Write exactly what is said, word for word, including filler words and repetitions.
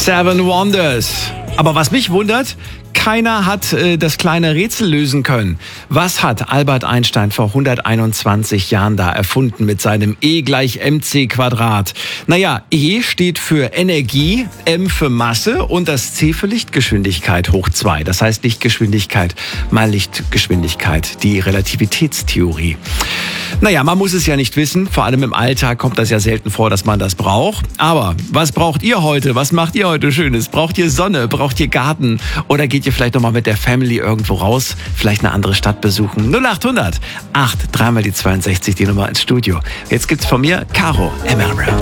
Seven Wonders. Aber was mich wundert, keiner hat äh, das kleine Rätsel lösen können. Was hat Albert Einstein vor hunderteinundzwanzig Jahren da erfunden mit seinem E gleich mc Quadrat? Naja, E steht für Energie, M für Masse und das C für Lichtgeschwindigkeit hoch zwei. Das heißt Lichtgeschwindigkeit mal Lichtgeschwindigkeit, die Relativitätstheorie. Naja, man muss es ja nicht wissen. Vor allem im Alltag kommt das ja selten vor, dass man das braucht. Aber was braucht ihr heute? Was macht ihr heute Schönes? Braucht ihr Sonne? Braucht ihr Garten? Oder geht ihr vielleicht nochmal mit der Family irgendwo raus? Vielleicht eine andere Stadt besuchen? null achthundert acht, dreimal die zweiundsechzig, die Nummer ins Studio. Jetzt gibt's von mir Caro Emerald.